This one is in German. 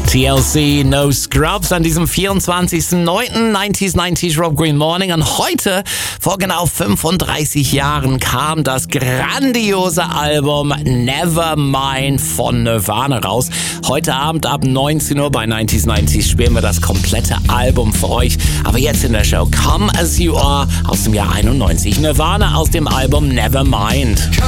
TLC No Scrubs an diesem 24.09. 90s Rob Green Morning. Und heute, vor genau 35 Jahren, kam das grandiose Album Nevermind von Nirvana raus. Heute Abend ab 19 Uhr bei 90s spielen wir das komplette Album für euch. Aber jetzt in der Show Come As You Are aus dem Jahr 91. Nirvana aus dem Album Nevermind.